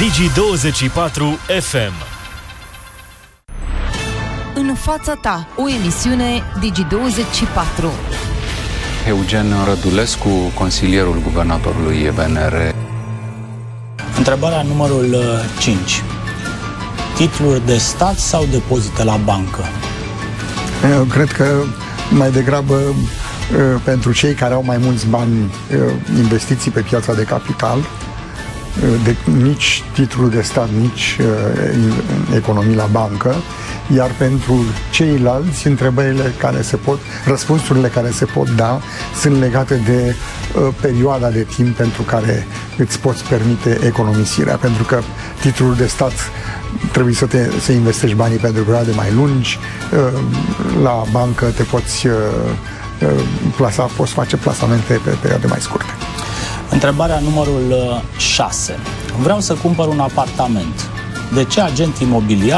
Digi24 FM. În fața ta, o emisiune Digi24. Eugen Rădulescu, consilierul guvernatorului BNR. Întrebarea numărul 5. Titluri de stat sau depozite la bancă? Eu cred că mai degrabă pentru cei care au mai mulți bani, investiții pe piața de capital, nici titlul de stat, nici economii la bancă, iar pentru ceilalți, răspunsurile care se pot da sunt legate de perioada de timp pentru care îți poți permite economisirea, pentru că titlul de stat trebuie să investești banii pentru perioade mai lungi, la bancă te poți poți face plasamente pe perioade mai scurte. Întrebarea numărul 6. Vreau să cumpăr un apartament. De ce agent imobiliar